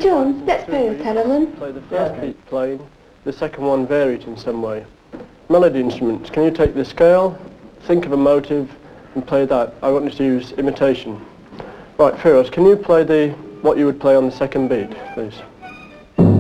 John, let's play a telephone. Play the first beat plain, the second one vary it in some way. Melody instruments, can you take the scale, think of a motive and play that? I want you to use imitation. Right, Firoz, can you play what you would play on the second beat, please?